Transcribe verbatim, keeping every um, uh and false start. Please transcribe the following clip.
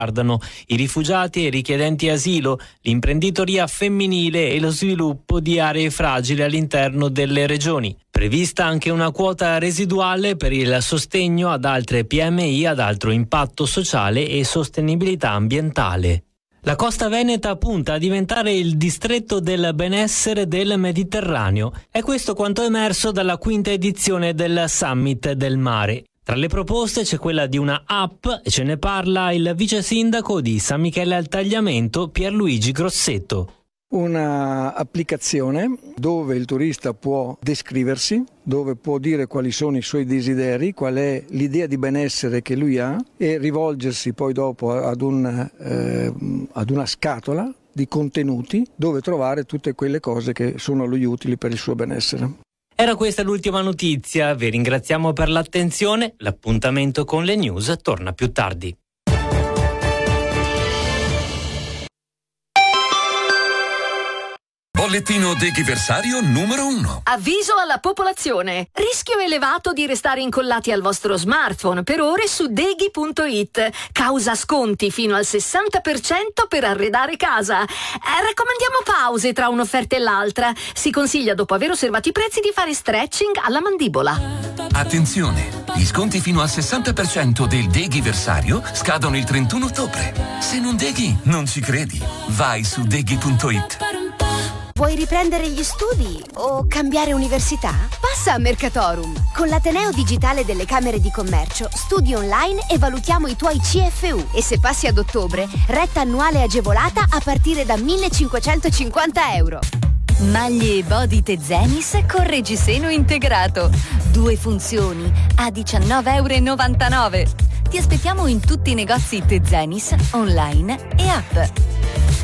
riguardano i rifugiati e i richiedenti asilo, l'imprenditoria femminile e lo sviluppo di aree fragili all'interno delle regioni. Prevista anche una quota residuale per il sostegno ad altre P M I ad alto impatto sociale e sostenibilità ambientale. La costa veneta punta a diventare il distretto del benessere del Mediterraneo. È questo quanto emerso dalla quinta edizione del Summit del Mare. Tra le proposte c'è quella di una app e ce ne parla il vice sindaco di San Michele al Tagliamento, Pierluigi Grossetto. Una applicazione dove il turista può descriversi, dove può dire quali sono i suoi desideri, qual è l'idea di benessere che lui ha e rivolgersi poi dopo ad, un, eh, ad una scatola di contenuti dove trovare tutte quelle cose che sono a lui utili per il suo benessere. Era questa l'ultima notizia, vi ringraziamo per l'attenzione, l'appuntamento con le news torna più tardi. Bollettino deghiversario numero uno. Avviso alla popolazione. Rischio elevato di restare incollati al vostro smartphone per ore su deghi punto it. Causa sconti fino al sessanta per cento per arredare casa. Eh, raccomandiamo pause tra un'offerta e l'altra. Si consiglia, dopo aver osservato i prezzi, di fare stretching alla mandibola. Attenzione! Gli sconti fino al sessanta per cento del deghiversario scadono il trentuno ottobre. Se non deghi, non ci credi. Vai su deghi punto it. Vuoi riprendere gli studi o cambiare università? Passa a Mercatorum. Con l'Ateneo Digitale delle Camere di Commercio studi online e valutiamo i tuoi C F U. E se passi ad ottobre, retta annuale agevolata a partire da millecinquecentocinquanta euro. Maglie e body Tezenis con reggiseno integrato. Due funzioni a diciannove e novantanove euro. Ti aspettiamo in tutti i negozi Tezenis, online e app.